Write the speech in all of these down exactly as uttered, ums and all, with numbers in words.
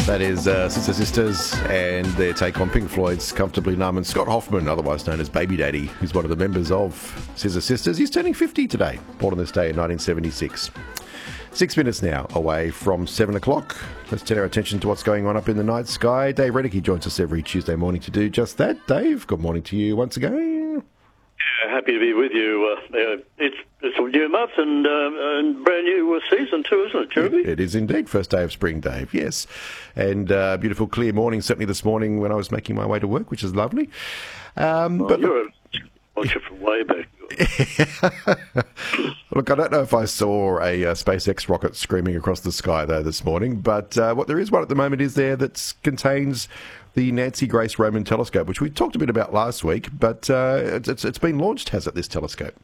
That is uh, Sister Sisters and their take on Pink Floyd's Comfortably Numb. And Scott Hoffman, otherwise known as Baby Daddy, who's one of the members of Sister Sisters, he's turning fifty today, born on this day in nineteen seventy-six. Six minutes now away from seven o'clock. Let's turn our attention to what's going on up in the night sky. Dave Redicky joins us every Tuesday morning to do just that. Dave, good morning to you once again. Yeah, happy to be with you. Uh, uh, it's, it's a new month and, um, and brand new uh, season too, isn't it, Jeremy? It, it is indeed. First day of spring, Dave, yes. And uh, beautiful clear morning, certainly this morning when I was making my way to work, which is lovely. Um, well, but you're a watcher from way back. Look, I don't know if I saw a uh, SpaceX rocket screaming across the sky, though, this morning, but uh, what there is one at the moment is there that contains the Nancy Grace Roman telescope, which we talked a bit about last week, but uh, it's, it's been launched, has it, this telescope?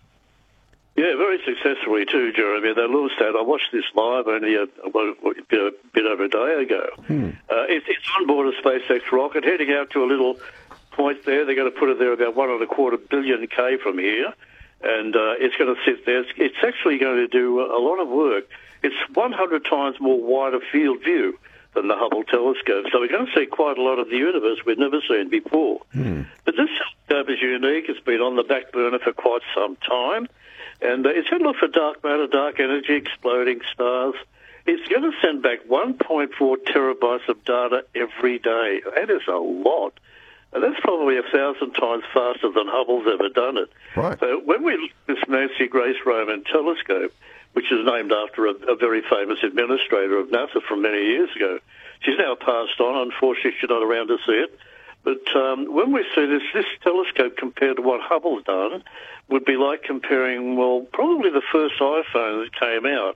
Yeah, very successfully too, Jeremy. They launched that. I watched this live only a, a, a bit over a day ago. Hmm. Uh, it's, it's on board a SpaceX rocket, heading out to a little point there. They're going to put it there about one and a quarter billion K from here. And uh, it's going to sit there. It's, it's actually going to do a lot of work. It's one hundred times more wider field view than the Hubble telescope. So we're going to see quite a lot of the universe we've never seen before. Hmm. But this telescope is unique. It's been on the back burner for quite some time. And uh, it's going to look for dark matter, dark energy, exploding stars. It's going to send back one point four terabytes of data every day. That is a lot. And that's probably a thousand times faster than Hubble's ever done it. Right. So when we look at this Nancy Grace Roman telescope, which is named after a, a very famous administrator of NASA from many years ago, she's now passed on. Unfortunately, she's not around to see it. But um, when we see this, this telescope compared to what Hubble's done would be like comparing, well, probably the first iPhone that came out.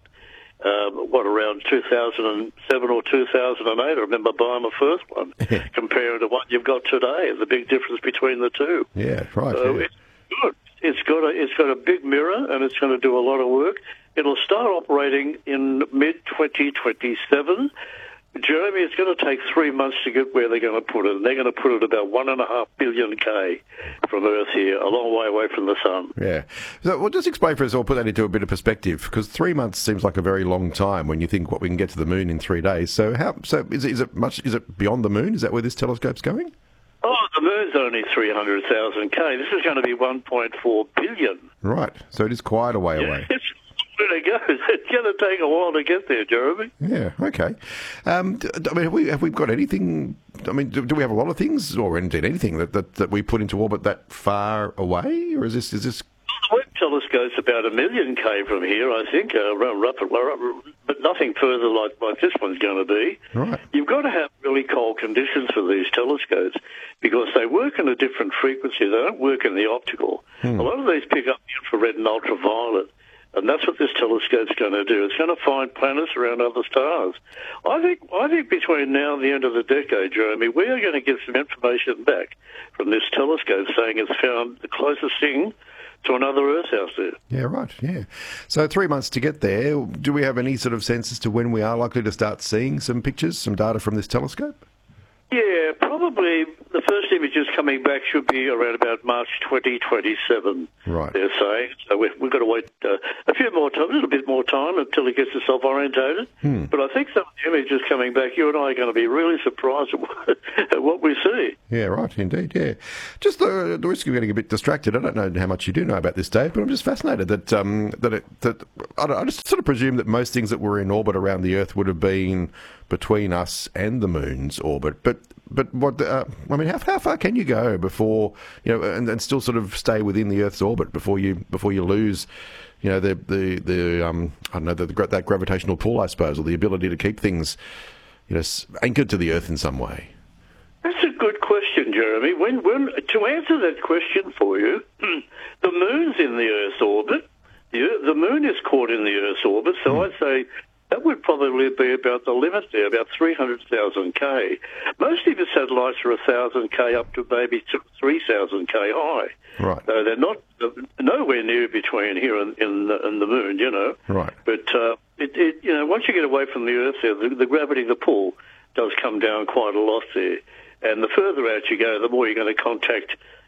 Um, what, around two thousand seven or two thousand eight? I remember buying my first one, yeah. comparing to what you've got today, the big difference between the two. Yeah, right. So yeah. it's good. It's got, a, it's got a big mirror, and it's going to do a lot of work. It'll start operating in mid twenty twenty-seven. Jeremy, it's going to take three months to get where they're going to put it, and they're going to put it about one and a half billion K from Earth here, a long way away from the sun. Yeah. So, well, just explain for us, or put that into a bit of perspective, because three months seems like a very long time when you think what we can get to the moon in three days. So, how? So, is it, is it much? Is it beyond the moon? Is that where this telescope's going? Oh, the moon's only three hundred thousand K. This is going to be one point four billion. Right. So it is quite a way yeah, away. It's where it goes. It's going to take a while to get there, Jeremy. Yeah. Okay. Um, I mean, have we have we got anything? I mean, do, do we have a lot of things, or indeed anything that, that, that we put into orbit that far away, or is this is this? The Webb telescope's about a million K from here, I think, uh, rough, rough, but nothing further like, like this one's going to be. Right. You've got to have really cold conditions for these telescopes because they work in a different frequency. They don't work in the optical. Hmm. A lot of these pick up the infrared and ultraviolet, and that's what this telescope's going to do. It's going to find planets around other stars. I think I think between now and the end of the decade, Jeremy, we are going to get some information back from this telescope saying it's found the closest thing to another Earth house there. Yeah, right, yeah. So three months to get there. Do we have any sort of sense as to when we are likely to start seeing some pictures, some data from this telescope? Yeah, probably the first images coming back should be around about March twenty twenty-seven, right. they're saying. So we've, we've got to wait uh, a few more time, a little bit more time until it gets itself orientated. Hmm. But I think some of the images coming back, you and I are going to be really surprised at what, at what we see. Yeah, right, indeed, yeah. Just the, the risk of getting a bit distracted. I don't know how much you do know about this, Dave, but I'm just fascinated that um, that, it, that I, I just sort of presume that most things that were in orbit around the Earth would have been between us and the moon's orbit. But but what uh, I mean, how, how far can you go before you know, and, and still sort of stay within the Earth's orbit before you before you lose, you know, the the the um I don't know the, the that gravitational pull, I suppose, or the ability to keep things, you know, anchored to the Earth in some way. That's a good question, Jeremy. When when to answer that question for you, the moon's in the Earth's orbit. The, the moon is caught in the Earth's orbit, so mm. I'd say that would probably be about the limit there, about three hundred thousand K. Most of the satellites are one thousand K up to maybe three thousand K high. Right. So they're not uh, nowhere near between here and, and, and the moon, you know. Right. But, uh, it, it, you know, once you get away from the Earth there, the, the gravity, the pull, does come down quite a lot there. And the further out you go, the more you're going to contact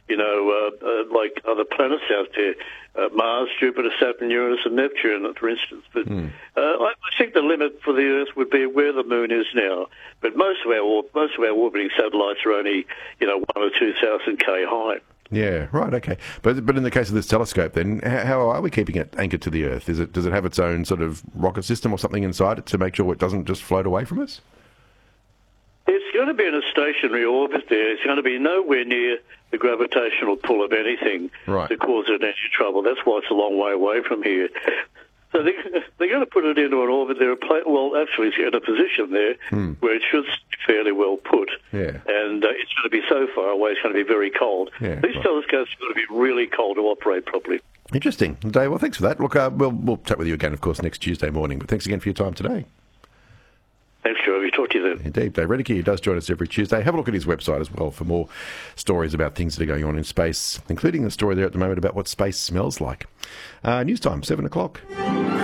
you know, uh, uh, like other planets out there, uh, Mars, Jupiter, Saturn, Uranus, and Neptune, for instance. But mm. uh, I, I think the limit for the Earth would be where the Moon is now. But most of our most of our orbiting satellites are only, you know, one or two thousand k high. Yeah, right, okay. But but in the case of this telescope, then, how are we keeping it anchored to the Earth? Is it does it have its own sort of rocket system or something inside it to make sure it doesn't just float away from us? It's going to be in a stationary orbit there. It's going to be nowhere near the gravitational pull of anything right. to cause it any trouble. That's why it's a long way away from here. So they, they're going to put it into an orbit there. Well, actually, it's in a position there hmm. where it should be fairly well put. Yeah. And uh, it's going to be so far away, it's going to be very cold. Yeah, These right. telescopes are going to be really cold to operate properly. Interesting. Dave, well, thanks for that. Look, uh, we'll, we'll chat with you again, of course, next Tuesday morning. But thanks again for your time today. Thanks, Joe. Talk to you then. Indeed. Dave Redeke does join us every Tuesday. Have a look at his website as well for more stories about things that are going on in space, including the story there at the moment about what space smells like. Uh, news time, seven o'clock.